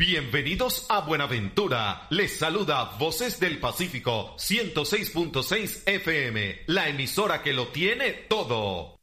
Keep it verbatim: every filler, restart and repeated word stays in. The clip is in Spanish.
Bienvenidos a Buenaventura. Les saluda Voces del Pacífico ciento seis punto seis F M, la emisora que lo tiene todo.